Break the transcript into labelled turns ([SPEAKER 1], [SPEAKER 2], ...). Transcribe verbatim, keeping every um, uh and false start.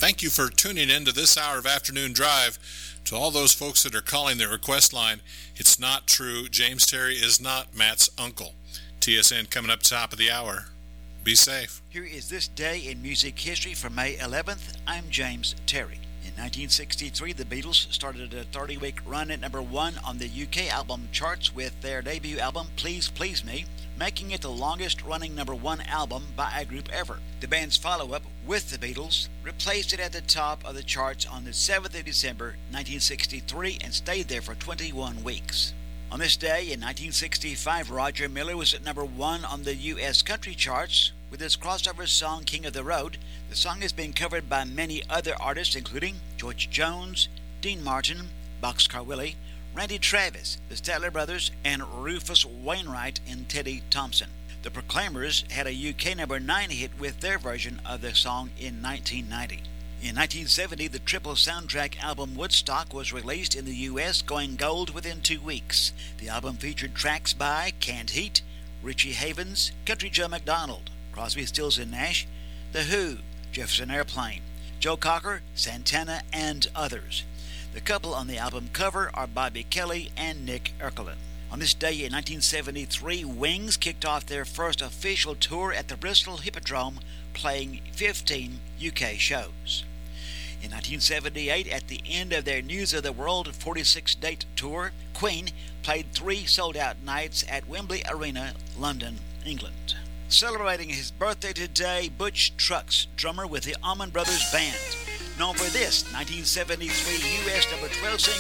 [SPEAKER 1] Thank you for tuning in to this hour of Afternoon Drive. To all those folks that are calling the request line, it's not true. James Terry is not Matt's uncle. T S N coming up top of the hour. Be safe.
[SPEAKER 2] Here is This Day in Music History for May eleventh. I'm James Terry. In nineteen sixty-three, the Beatles started a thirty-week run at number one on the U K album charts with their debut album, Please Please Me, making it the longest-running number one album by a group ever. The band's follow-up, With the Beatles, replaced it at the top of the charts on the seventh of December, nineteen sixty-three, and stayed there for twenty-one weeks. On this day, in nineteen sixty-five, Roger Miller was at number one on the U S country charts with his crossover song, King of the Road. The song has been covered by many other artists, including George Jones, Dean Martin, Boxcar Willie, Randy Travis, the Statler Brothers, and Rufus Wainwright and Teddy Thompson. The Proclaimers had a U K number nine hit with their version of the song in nineteen ninety. In nineteen seventy, the triple soundtrack album Woodstock was released in the U S, going gold within two weeks. The album featured tracks by Canned Heat, Richie Havens, Country Joe McDonald, Crosby, Stills and Nash, The Who, Jefferson Airplane, Joe Cocker, Santana, and others. The couple on the album cover are Bobby Kelly and Nick Erkelin. On this day in nineteen seventy-three, Wings kicked off their first official tour at the Bristol Hippodrome, playing fifteen U K shows. In nineteen seventy-eight, at the end of their News of the World forty-six date tour, Queen played three sold-out nights at Wembley Arena, London, England. Celebrating his birthday today, Butch Trucks, drummer with the Allman Brothers Band. Known for this nineteen seventy-three U S number twelve single,